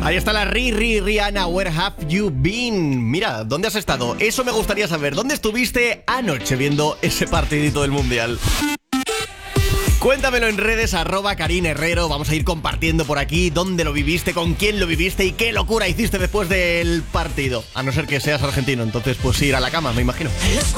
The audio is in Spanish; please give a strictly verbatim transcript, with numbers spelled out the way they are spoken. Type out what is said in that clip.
Ahí está la Riri, Rihanna, Where Have You Been? Mira, ¿dónde has estado? Eso me gustaría saber. ¿Dónde estuviste anoche viendo ese partidito del Mundial? Cuéntamelo en redes, arroba Karin Herrero. Vamos a ir compartiendo por aquí dónde lo viviste, con quién lo viviste y qué locura hiciste después del partido. A no ser que seas argentino, entonces pues ir a la cama, me imagino.